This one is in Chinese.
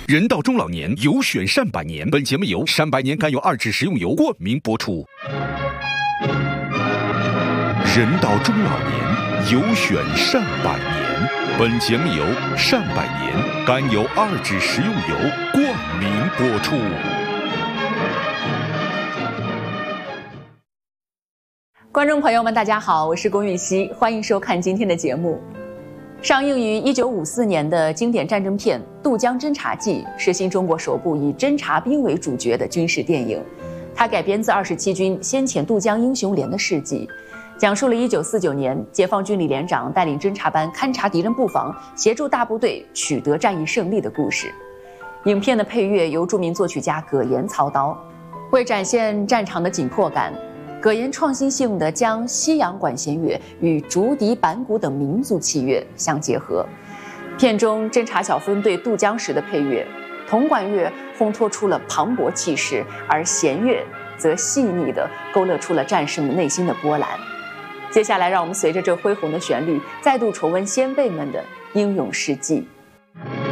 人到中老年，有选善百年。本节目由善百年甘油2脂食用油冠名播出。人到中老年，有选善百年。本节目由善百年甘油2脂食用油冠名播出。 观众朋友们，大家好，我是龚玉熙，欢迎收看今天的节目。上映于1954年的经典战争片《渡江侦察记》是新中国首部以侦察兵为主角的军事电影。它改编自27军先遣渡江英雄连的事迹，讲述了1949年解放军李连长带领侦察班勘察敌人布防，协助大部队取得战役胜利的故事。影片的配乐由著名作曲家葛延操刀。为展现战场的紧迫感，葛延创新性地将西洋管弦乐与竹笛、板鼓等民族器乐相结合。片中侦察小分队渡江时的配乐，铜管乐烘托出了磅礴气势，而弦乐则细腻地勾勒出了战士们内心的波澜。接下来，让我们随着这恢宏的旋律，再度重温先辈们的英勇事迹。